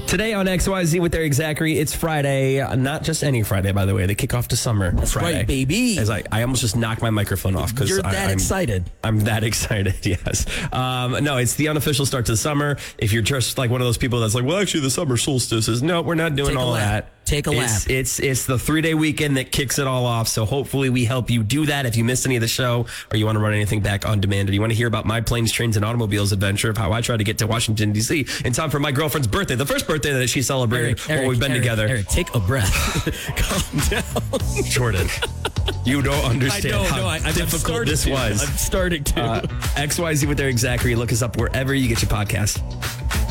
Today on XYZ with Eric Zachary, it's Friday. Not just any Friday, by the way. They kick off to summer. That's Friday. right, baby. As I almost just knocked my microphone off because You're that excited. I'm that excited, yes. No, it's the unofficial start to the summer. If you're just like one of those people that's like, well, actually, the summer solstice is, no, we're not doing all that. Take a lap. It's the 3-day weekend that kicks it all off. So hopefully we help you do that. If you missed any of the show or you want to run anything back on demand or you want to hear about my planes, trains, and automobiles adventure of how I tried to get to Washington, D.C. in time for my girlfriend's birthday, the first birthday that she celebrated while we've been together. Eric, take a breath. Calm down. Jordan, you don't understand how difficult this was. I'm starting to. XYZ with Eric Zachary. Look us up wherever you get your podcast.